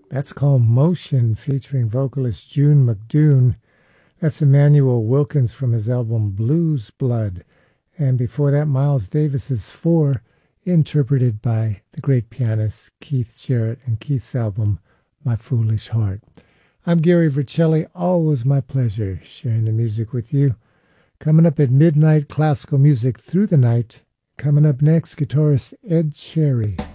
That's called Motion, featuring vocalist June McDoon. That's Emmanuel Wilkins from his album Blues Blood. And before that, Miles Davis's Four, interpreted by the great pianist Keith Jarrett and Keith's album My Foolish Heart. I'm Gary Vercelli. Always my pleasure sharing the music with you. Coming up at midnight, classical music through the night. Coming up next, guitarist Ed Cherry.